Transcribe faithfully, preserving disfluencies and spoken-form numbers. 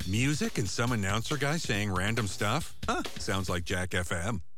Music and some announcer guy saying random stuff? Huh, sounds like Jack F M.